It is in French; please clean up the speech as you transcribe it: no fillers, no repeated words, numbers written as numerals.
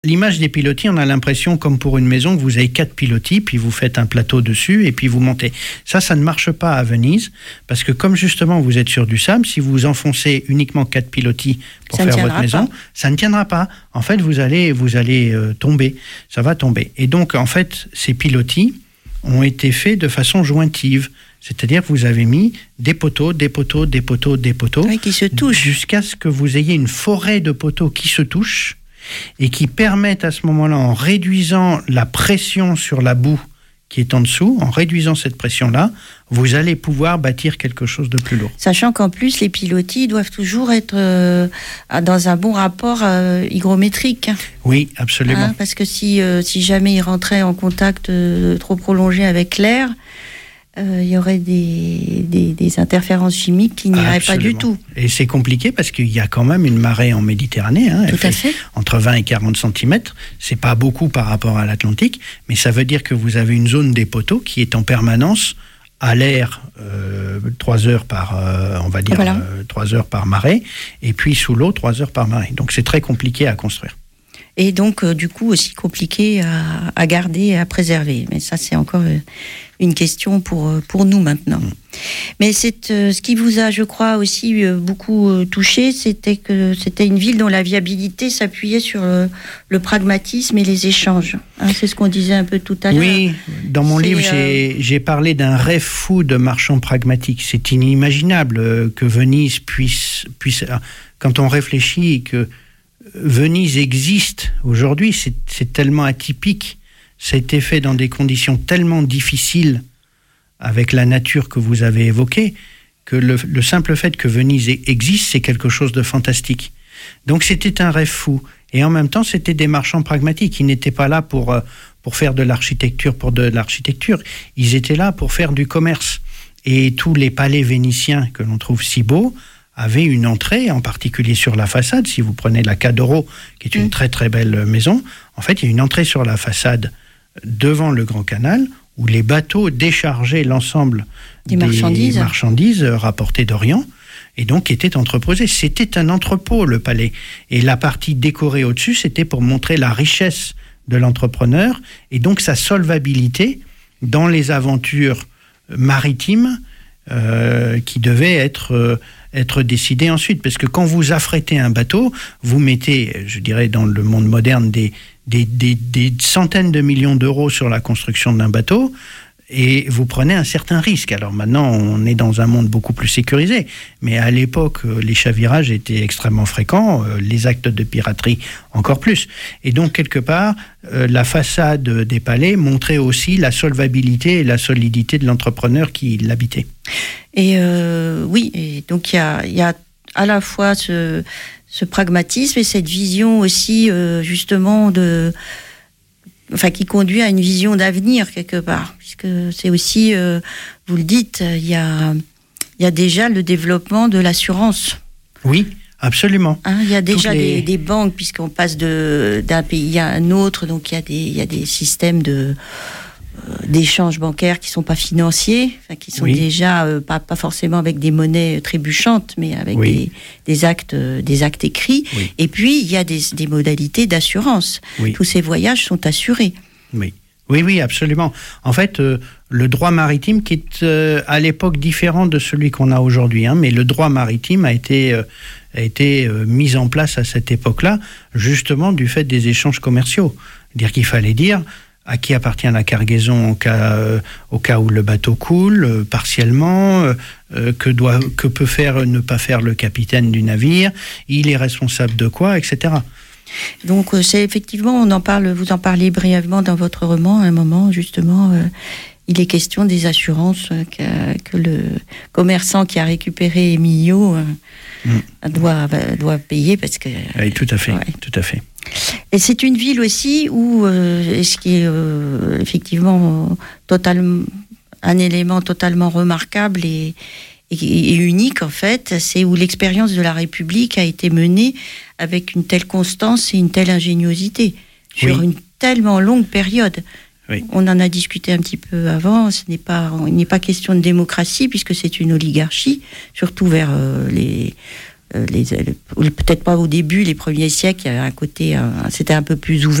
L'image des pilotis, on a l'impression, comme pour une maison, que vous avez 4 pilotis, puis vous faites un plateau dessus, et puis vous montez. Ça ne marche pas à Venise, parce que comme justement vous êtes sur du sable, si vous enfoncez uniquement 4 pilotis pour faire votre maison, ça ne tiendra pas. En fait, vous allez tomber. Ça va tomber. Et donc, en fait, ces pilotis ont été faits de façon jointive. C'est-à-dire que vous avez mis des poteaux, oui, qui se touchent, jusqu'à ce que vous ayez une forêt de poteaux qui se touchent, et qui permettent à ce moment-là, en réduisant la pression sur la boue qui est en dessous, en réduisant cette pression-là, vous allez pouvoir bâtir quelque chose de plus lourd. Sachant qu'en plus, les pilotis doivent toujours être dans un bon rapport hygrométrique. Oui, absolument. Parce que si jamais ils rentraient en contact trop prolongé avec l'air, il y aurait des interférences chimiques qui n'iraient pas du tout. Et c'est compliqué parce qu'il y a quand même une marée en Méditerranée. Tout à fait. Entre 20 et 40 cm. C'est pas beaucoup par rapport à l'Atlantique, mais ça veut dire que vous avez une zone des poteaux qui est en permanence à l'air 3 heures par, 3 heures par marée, et puis sous l'eau 3 heures par marée. Donc c'est très compliqué à construire. Et donc, du coup, aussi compliqué à garder et à préserver. Mais ça, c'est encore une question pour nous maintenant. Mais ce qui vous a, je crois, aussi beaucoup touché, c'était que c'était une ville dont la viabilité s'appuyait sur le pragmatisme et les échanges. C'est ce qu'on disait un peu tout à l'heure. Oui, dans mon livre, j'ai parlé d'un rêve fou de marchand pragmatique. C'est inimaginable que Venise puisse quand on réfléchit que Venise existe aujourd'hui, c'est tellement atypique, ça a été fait dans des conditions tellement difficiles avec la nature que vous avez évoquée, que le simple fait que Venise existe, c'est quelque chose de fantastique. Donc c'était un rêve fou. Et en même temps, c'était des marchands pragmatiques. Ils n'étaient pas là pour faire de l'architecture pour de l'architecture. Ils étaient là pour faire du commerce. Et tous les palais vénitiens que l'on trouve si beaux avait une entrée, en particulier sur la façade. Si vous prenez la Cadoro, qui est une très très belle maison, en fait, il y a une entrée sur la façade devant le Grand Canal, où les bateaux déchargeaient l'ensemble des marchandises rapportées d'Orient, et donc étaient entreposées. C'était un entrepôt, le palais. Et la partie décorée au-dessus, c'était pour montrer la richesse de l'entrepreneur, et donc sa solvabilité dans les aventures maritimes qui devaient être décidé ensuite, parce que quand vous affrétez un bateau, vous mettez, je dirais dans le monde moderne, des centaines de millions d'euros sur la construction d'un bateau, et vous prenez un certain risque. Alors maintenant, on est dans un monde beaucoup plus sécurisé, mais à l'époque, les chavirages étaient extrêmement fréquents, les actes de piraterie encore plus. Et donc, quelque part, la façade des palais montrait aussi la solvabilité et la solidité de l'entrepreneur qui l'habitait. Et oui, et donc il y a à la fois ce pragmatisme et cette vision aussi justement qui conduit à une vision d'avenir quelque part, puisque c'est aussi, vous le dites, il y a déjà le développement de l'assurance. Oui, absolument. Il y a déjà des banques, puisqu'on passe d'un pays à un autre, donc il y a des systèmes d'échanges bancaires qui sont pas financiers, qui sont déjà pas forcément avec des monnaies trébuchantes, mais avec des actes écrits. Oui. Et puis il y a des modalités d'assurance. Oui. Tous ces voyages sont assurés. Oui, absolument. En fait, le droit maritime qui est à l'époque différent de celui qu'on a aujourd'hui, mais le droit maritime a été mis en place à cette époque-là, justement du fait des échanges commerciaux. C'est-à-dire qu'il fallait dire à qui appartient la cargaison au cas où le bateau coule, partiellement, que peut faire, ne pas faire le capitaine du navire, il est responsable de quoi, etc. Donc c'est effectivement, vous en parlez brièvement dans votre roman, à un moment, justement, il est question des assurances que le commerçant qui a récupéré Emilio doit payer, parce que... Oui, tout à fait, tout à fait. Et c'est une ville aussi où, ce qui est effectivement un élément totalement remarquable et unique en fait, c'est où l'expérience de la République a été menée avec une telle constance et une telle ingéniosité sur une tellement longue période. Oui. On en a discuté un petit peu avant, il n'est pas question de démocratie puisque c'est une oligarchie, surtout vers peut-être pas au début, les premiers siècles, il y avait un côté, c'était un peu plus ouvert.